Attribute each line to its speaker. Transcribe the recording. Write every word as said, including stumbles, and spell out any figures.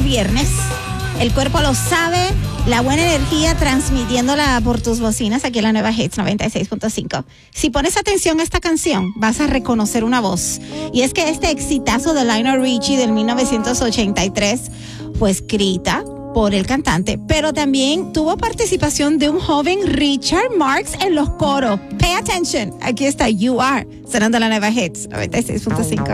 Speaker 1: viernes. El cuerpo lo sabe, la buena energía transmitiéndola por tus bocinas aquí en la nueva Hits noventa y seis punto cinco. Si pones atención a esta canción, vas a reconocer una voz. Y es que este exitazo de Lionel Richie del mil novecientos ochenta y tres fue escrita por el cantante, pero también tuvo participación de un joven Richard Marx en los coros. Pay attention, aquí está You Are, sonando la nueva Hits noventa y seis punto cinco.